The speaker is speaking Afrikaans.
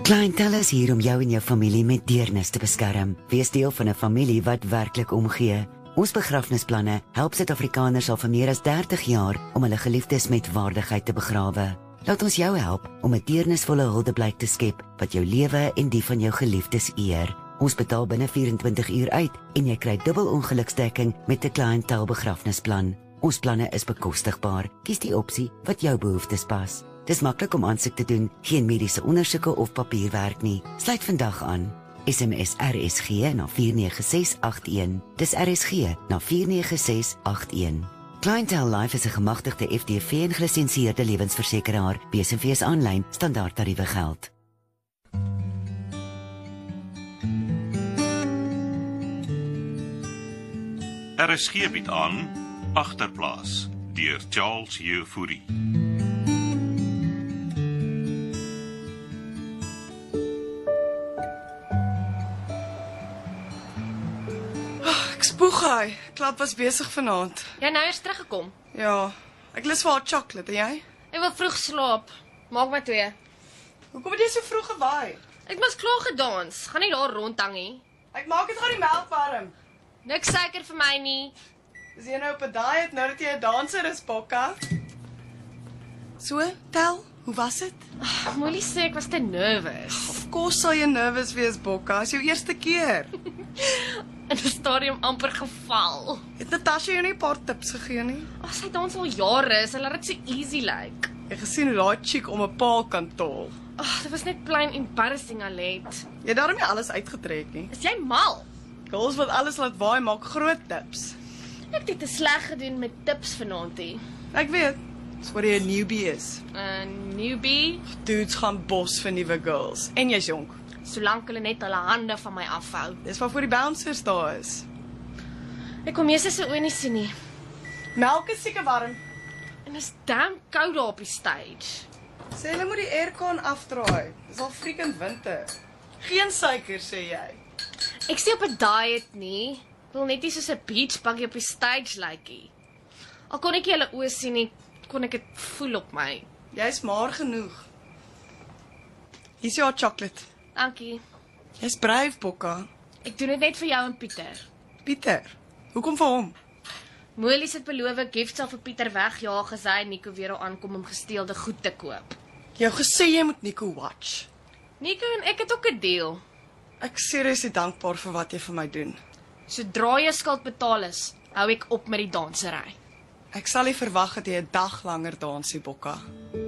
Clientele is hier om jou en jou familie met deernis te beskerm. Wees deel van 'n familie wat werklik omgee. Ons begrafnisplanne help Suid-Afrikaners al vir meer as 30 jaar om hulle geliefdes met waardigheid te begrawe. Laat ons jou help om 'n deernisvolle huldeblyk te skep wat jou lewe en die van jou geliefdes eer. Ons betaal binne 24 uur uit en jy kry dubbel ongeluksdekking met 'n Clientele begrafnisplan. Ons planne is bekostigbaar. Kies die opsie wat jou behoeftes pas. Dis maklik om aansoek te doen, geen mediese ondersoeke of papierwerk nie. Sluit vandag aan. SMS RSG na 49681. Dis RSG na 49681. Clientele Life is 'n gemagtigde FDV en gelisensieerde lewensversekeraar. BSV aanlyn standaard tariewe geld. RSG bied aan Agterplaas deur Charles Jefouri. Spoeg hy. Klap was besig vanaand. Jy nou eers teruggekom. Ja, ek lus vir haar chocolate, en jy? Ek wil vroeg slaap. Maak my 2. Hoekom het jy so vroeg gewaai? Ek was klaar gedans. Gaan nie daar rondhang nie. Ek maak dit gou die melk warm. Niks suiker vir my nie. Is jy nou op 'n diet nou dat jy 'n danser is, Bokka? So, tel, hoe was dit? Molly sê ek was te nervous. Of course sal jy nervous wees, Bokka, is jou eerste keer. In die stadium amper geval. Het Natasha jou nie 'n paar tips gegee nie? Sy dans al jare, sy laat dit so easy lyk. Jy gesien hoe daai chick om 'n paal kan tol. Dit was net plain embarrassing, Alet. Jy het daarom nie alles uitgetrek nie. Is jy mal? Girls wat alles laat waai maak groot tips. Ek het dit te sleg gedoen met tips vanaand hier. Ek weet, dis waar jy 'n newbie is. 'n Newbie, Dudes gaan bos vir nuwe girls. En jy's jonk. solank hulle net hulle hande van my afhou. Dis waarvoor die bouncers daar is. Ek kom meeste se oë nie sien nie. Melk is seker warm. En dit is damn koud daar op die stage. Sê hulle moet die aircon afdraai. Dis al freaking winter. Geen suiker, sê jy. Ek sê op 'n diet nie. Ek wil net nie soos 'n beach buggy op die stage lykie. Al kon ek nie hulle oë sien nie, kon ek dit voel op my. Jy's maar genoeg. Hier's jou chocolate. Dankie. Jy's braaf, Bokka. Ek doen dit net vir jou en Pieter. Pieter, hoekom vir hom? Molly het beloof gift sal vir Pieter wegjaag as hy en Nico weer al aankom om gesteelde goed te koop. Jy het gesê jy moet Nico watch. Nico en ek het ook 'n deal. Ek serieus is dankbaar vir wat jy vir my doen. Sodra jy skuld betaal is, hou ek op met die dansery. Ek sal nie verwag dat jy 'n dag langer dansie, Bokka.